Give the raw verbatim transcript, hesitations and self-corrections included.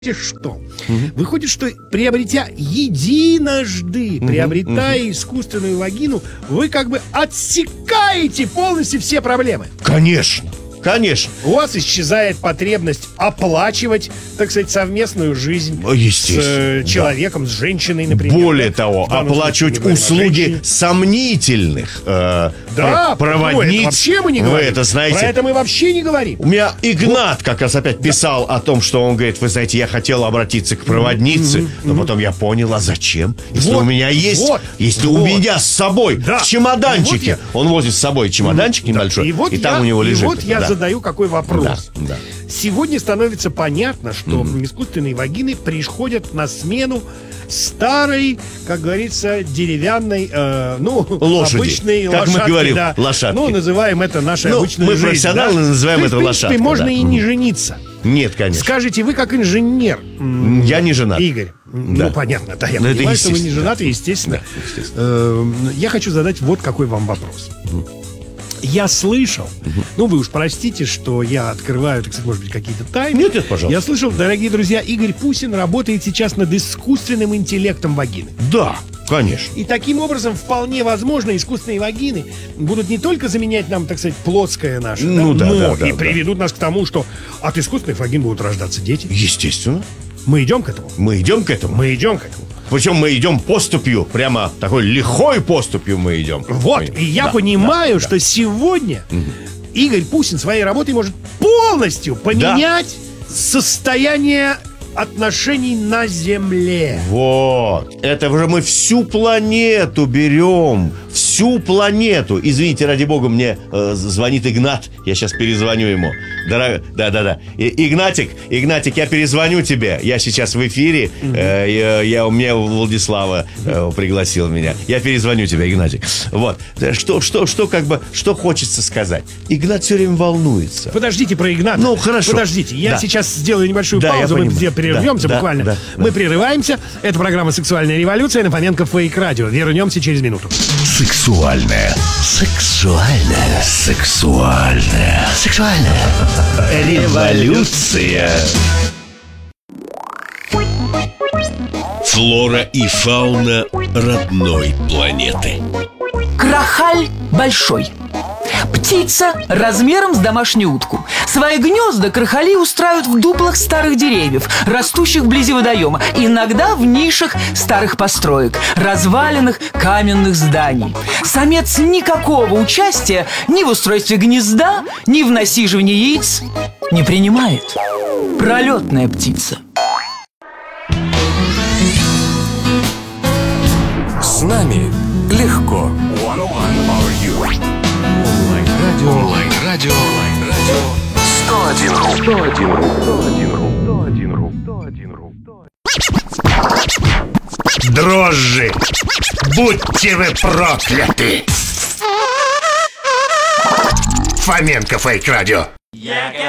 Что? Угу. Выходит, что приобретя единожды, угу, приобретая угу. искусственную вагину, вы как бы отсекаете полностью все проблемы. Конечно. Конечно. У вас исчезает потребность оплачивать, так сказать, совместную жизнь с э, человеком, да. с женщиной, например. Более да? того, оплачивать услуги сомнительных э, да, проводниц. Это вообще мы не говорим. Вы это знаете. Про это мы вообще не говорим. У меня Игнат как раз опять писал да. о том, что он говорит, вы знаете, я хотел обратиться к проводнице, mm-hmm. но потом я понял, а зачем? Если вот, у меня есть, вот, если вот. у меня с собой да. в чемоданчике, вот я... он возит с собой чемоданчик mm-hmm. небольшой, и, вот и там я, у него лежит. И вот я да. задаю какой вопрос. Да, да. Сегодня становится понятно, что mm-hmm. искусственные вагины приходят на смену старой, как говорится, деревянной, э, ну, лошади. обычной как лошадки. мы говорим, да. лошадки. Ну, называем это нашей ну, обычной мы жизнью. Мы профессионалы да? называем То это есть, лошадкой. В принципе, можно да. и не жениться. Нет, конечно. Скажите, вы как инженер. Я не женат. Игорь. Да. Ну, понятно, да, я Но понимаю, что вы не женаты, естественно. Да, естественно. Я хочу задать вот какой вам вопрос. Я слышал, угу. ну вы уж простите, что я открываю, так сказать, может быть, какие-то тайны. Нет, нет, пожалуйста. Я слышал, дорогие друзья, Игорь Пусин работает сейчас над искусственным интеллектом вагины. Да, конечно. И таким образом, вполне возможно, искусственные вагины будут не только заменять нам, так сказать, плотское наше, ну, да, да, но да, да, и да. приведут нас к тому, что от искусственных вагин будут рождаться дети. Естественно. Мы идем к этому? Мы идем к этому. Мы идем к этому. Причем мы идем поступью, прямо такой лихой поступью мы идем. Вот, и я да, понимаю, да, что да. сегодня угу. Игорь Пусин своей работой может полностью поменять да. состояние отношений на Земле. Вот, это уже мы всю планету берем. Всю планету. Извините, ради бога, мне э, звонит Игнат. Я сейчас перезвоню ему. Дорог... Да, да, да. И, Игнатик, Игнатик, я перезвоню тебе. Я сейчас в эфире. Mm-hmm. Э, я, я, у меня Владислава э, пригласил меня. Я перезвоню тебе, Игнатик. Вот. Что, что, что, как бы, что хочется сказать? Игнат все время волнуется. Подождите про Игната. Ну, хорошо. Подождите. Я да. сейчас сделаю небольшую да, паузу. Мы где прервемся да, буквально. Да, да, Мы да. прерываемся. Это программа «Сексуальная революция» на Фоменко Фейк Радио. Вернемся через минуту. Сексуальная. Сексуальная. Сексуальная. Сексуальная. Революция. Флора и фауна родной планеты. Крахаль большой. Птица размером с домашнюю утку. Свои гнезда крахали устраивают в дуплах старых деревьев, растущих вблизи водоема, иногда в нишах старых построек, разваленных каменных зданий. Самец никакого участия ни в устройстве гнезда, ни в насиживании яиц не принимает. Пролетная птица. С нами легко. Онлайн-радио. Онлайн-радио. сто один ру. сто один ру. сто один ру. сто один ру. сто один ру. Дрожжи! Будьте вы прокляты! Фоменко Фейк Радио.